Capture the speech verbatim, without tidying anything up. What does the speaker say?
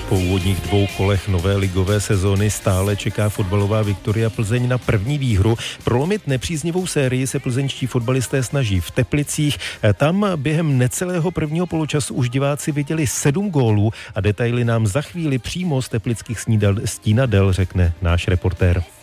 Po úvodních dvou kolech nové ligové sezóny stále čeká fotbalová Viktoria Plzeň na první výhru. Prolomit nepříznivou sérii se plzeňští fotbalisté snaží v Teplicích. Tam během necelého prvního poločasu už diváci viděli sedm gólů a detaily nám za chvíli přímo z teplických stínadel řekne náš reportér.